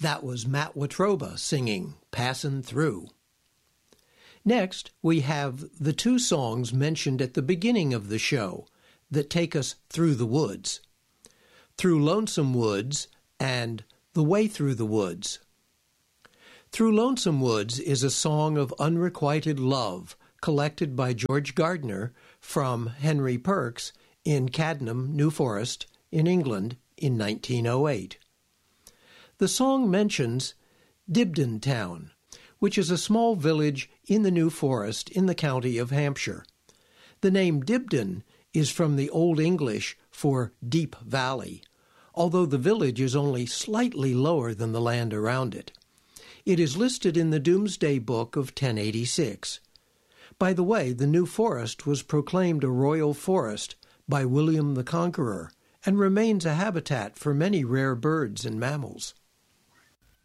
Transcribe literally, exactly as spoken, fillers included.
That was Matt Watroba singing Passin' Through. Next, we have the two songs mentioned at the beginning of the show that take us through the woods. Through Lonesome Woods and The Way Through the Woods. Through Lonesome Woods is a song of unrequited love collected by George Gardner from Henry Perks in Cadnam, New Forest, in England in nineteen oh eight. The song mentions Dibdin Town, which is a small village in the New Forest in the county of Hampshire. The name Dibdin is from the Old English for deep valley, although the village is only slightly lower than the land around it. It is listed in the Domesday Book of ten eighty-six. By the way, the New Forest was proclaimed a royal forest by William the Conqueror and remains a habitat for many rare birds and mammals.